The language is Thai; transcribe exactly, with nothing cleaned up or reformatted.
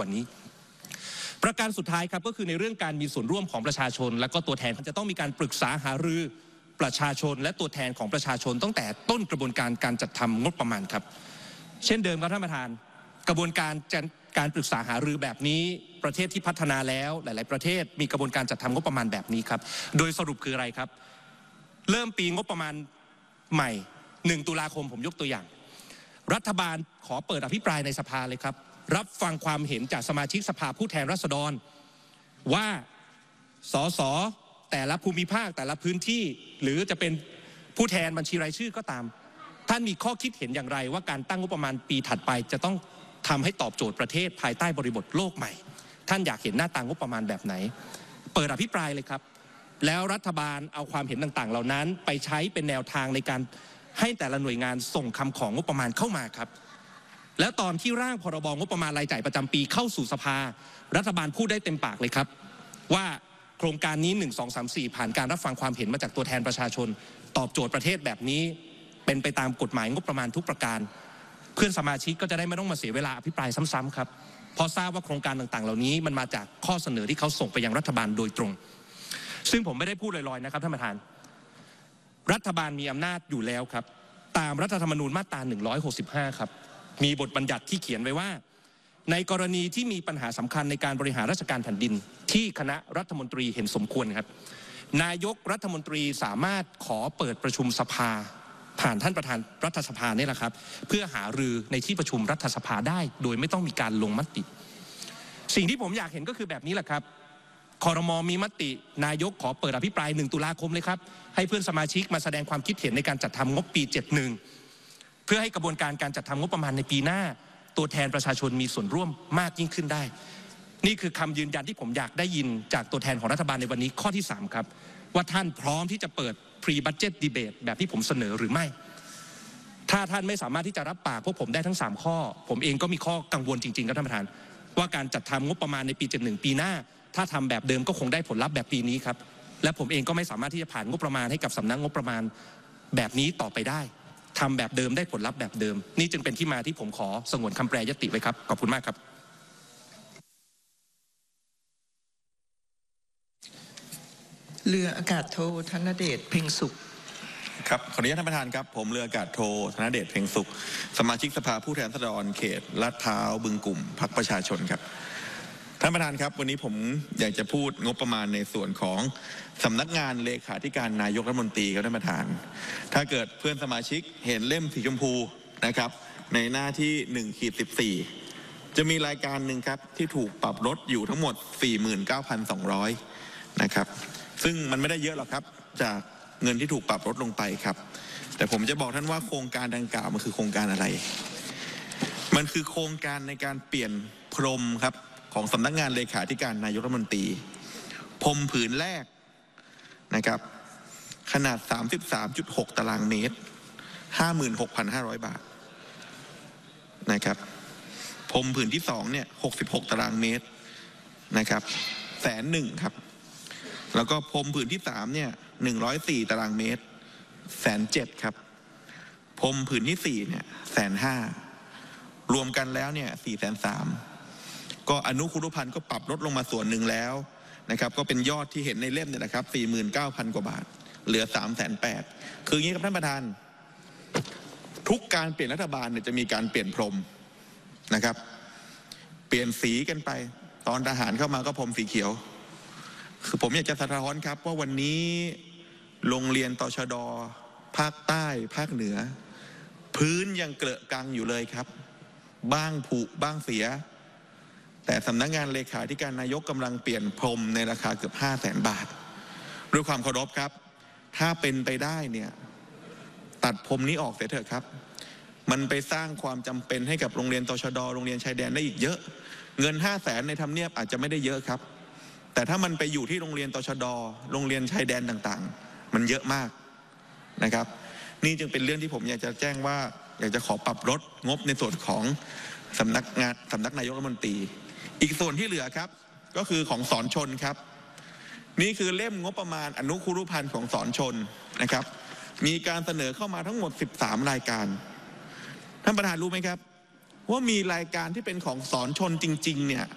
นี้ประการสุดท้ายครับก็คือในเรื่องการมีส่วนร่วมของประชาชนและก็ตัวแทนจะต้องมีการปรึกษาหารือประชาชนและตัวแทนของประชาชนตั้งแต่ต้นกระบวนการการจัดทำงบประมาณครับเช่นเดิมครับท่านประธานกระบวนการการปรึกษาหารือแบบนี้ประเทศที่พัฒนาแล้วหลายๆประเทศมีกระบวนการจัดทำงบประมาณแบบนี้ครับโดยสรุปคืออะไรครับเริ่มปีงบประมาณใหม่หนึ่งตุลาคมผมยกตัวอย่างรัฐบาลขอเปิดอภิปรายในสภาเลยครับรับฟังความเห็นจากสมาชิกสภาผู้แทนราษฎรว่าสสแต่ละภูมิภาคแต่ละพื้นที่หรือจะเป็นผู้แทนบัญชีรายชื่อก็ตามท่านมีข้อคิดเห็นอย่างไรว่าการตั้งงบประมาณปีถัดไปจะต้องทำให้ตอบโจทย์ประเทศภายใต้บริบทโลกใหม่ท่านอยากเห็นหน้าตางบประมาณแบบไหนเปิดอภิปรายเลยครับแล้วรัฐบาลเอาความเห็นต่างๆเหล่านั้นไปใช้เป็นแนวทางในการให้แต่ละหน่วยงานส่งคำของงบประมาณเข้ามาครับแล้วตอนที่ร่างพรบงบประมาณรายจ่ายประจำปีเข้าสู่สภารัฐบาลพูดได้เต็มปากเลยครับว่าโครงการนี้หนึ่ง สอง สาม สี่ผ่านการรับฟังความเห็นมาจากตัวแทนประชาชนตอบโจทย์ประเทศแบบนี้เป็นไปตามกฎหมายงบประมาณทุกประการเพื่อนสมาชิกก็จะได้ไม่ต้องมาเสียเวลาอภิปรายซ้ำๆครับเพราะทราบว่าโครงการต่างๆเหล่านี้มันมาจากข้อเสนอที่เขาส่งไปยังรัฐบาลโดยตรงซึ่งผมไม่ได้พูดลอยๆนะครับท่านประธานรัฐบาลมีอำนาจอยู่แล้วครับตามรัฐธรรมนูญมาตราหนึ่งร้อยหกสิบห้าครับมีบทบัญญัติที่เขียนไว้ว่าในกรณีที่มีปัญหาสำคัญในการบริหารราชการแผ่นดินที่คณะรัฐมนตรีเห็นสมควรครับนายกรัฐมนตรีสามารถขอเปิดประชุมสภาผ่านท่านประธานรัฐสภานี่แหละครับเพื่อหารือในที่ประชุมรัฐสภาได้โดยไม่ต้องมีการลงมติสิ่งที่ผมอยากเห็นก็คือแบบนี้แหละครับครม.มีมตินายกขอเปิดอภิปรายหนึ่งตุลาคมเลยครับให้เพื่อนสมาชิกมาแสดงความคิดเห็นในการจัดทำงบปีเจ็ดสิบเอ็ดเพื่อให้กระบวนการการจัดทำงบประมาณในปีหน้าตัวแทนประชาชนมีส่วนร่วมมากยิ่งขึ้นได้นี่คือคำยืนยันที่ผมอยากได้ยินจากตัวแทนของรัฐบาลในวันนี้ข้อที่สามครับว่าท่านพร้อมที่จะเปิด pre-budget debate แบบที่ผมเสนอหรือไม่ถ้าท่านไม่สามารถที่จะรับปากพวกผมได้ทั้งสามข้อผมเองก็มีข้อกังวลจริงๆครับท่านประธานว่าการจัดทำงบประมาณในปีเจ็ดสิบเอ็ดปีหน้าถ้าทำแบบเดิมก็คงได้ผลลัพธ์แบบปีนี้ครับและผมเองก็ไม่สามารถที่จะผ่านงบประมาณให้กับสำนักงบประมาณแบบนี้ต่อไปได้ทำแบบเดิมได้ผลลัพธ์แบบเดิมนี่จึงเป็นที่มาที่ผมขอสงวนคำแปรยติไว้ครับขอบคุณมากครับเรืออากาศโทธนเดชเพ็งสุขครับขออนุญาตท่านประธานครับผมเรืออากาศโทธนเดชเพ็งสุขสมาชิกสภาผู้แทนราษฎรเขตลาดพร้าวบึงกลุ่มพรรคประชาชนครับท่านประธานครับวันนี้ผมอยากจะพูดงบประมาณในส่วนของสำนักงานเลขาธิการนายกรัฐมนตรีครับท่านประธานถ้าเกิดเพื่อนสมาชิกเห็นเล่มสีชมพูนะครับในหน้าที่หนึ่งขีดสิบสี่จะมีรายการหนึ่งครับที่ถูกปรับลดอยู่ทั้งหมด สี่หมื่นเก้าพันสองร้อย นะครับซึ่งมันไม่ได้เยอะหรอกครับจากเงินที่ถูกปรับลดลงไปครับแต่ผมจะบอกท่านว่าโครงการดังกล่าวมันคือโครงการอะไรมันคือโครงการในการเปลี่ยนพรมครับของสำนักงานเลขาธิการนายกรัฐมนตรีพรมผืนแรกนะครับขนาด สามสิบสามจุดหก ตารางเมตร ห้าหมื่นหกพันห้าร้อย บาทนะครับพรมผืนที่สองเนี่ยหกสิบหกตารางเมตรนะครับแสนหนึ่งครับแล้วก็พรมผืนที่สามเนี่ยหนึ่งร้อยสี่ตารางเมตรแสนเจ็ดครับพรมผืนที่สี่เนี่ยแสนห้ารวมกันแล้วเนี่ยสี่แสนสามก็อนุคุรุพันธ์ก็ปรับลดลงมาส่วนหนึ่งแล้วนะครับก็เป็นยอดที่เห็นในเล่มเนี่ยนะครับ สี่หมื่นเก้าพัน กว่าบาทเหลือ สามแสนแปด คืออย่างนี้ครับท่านประธานทุกการเปลี่ยนรัฐบาลเนี่ยจะมีการเปลี่ยนพรมนะครับเปลี่ยนสีกันไปตอนทหารเข้ามาก็พรมสีเขียวคือผมอยากจะสะท้อนครับว่าวันนี้โรงเรียนตชด.ภาคใต้ภาคเหนือพื้นยังเกลอะกังอยู่เลยครับบ้างผุบ้างเสียแต่สำนักงานเลขาธิการนายกกำลังเปลี่ยนพรมในราคาเกือบห้าแสนบาทด้วยความเคารพครับถ้าเป็นไปได้เนี่ยตัดพรมนี้ออกเสียเถอะครับมันไปสร้างความจำเป็นให้กับโรงเรียนตชด.โรงเรียนชายแดนได้อีกเยอะเงินห้าแสนในทำเนียบอาจจะไม่ได้เยอะครับแต่ถ้ามันไปอยู่ที่โรงเรียนตชด.โรงเรียนชายแดนต่างๆมันเยอะมากนะครับนี่จึงเป็นเรื่องที่ผมอยากจะแจ้งว่าอยากจะขอปรับลดงบในส่วนของสำนักงานสำนักนายกรัฐมนตรีอีกส่วนที่เหลือครับก็คือของสอนชนครับนี่คือเล่มงบประมาณอนุคุรุพันธ์ของสอนชนนะครับมีการเสนอเข้ามาทั้งหมดสิบสามรายการท่านประธานรู้ไหมครับว่ามีรายการที่เป็นของสอนชนจริงๆเนี่ย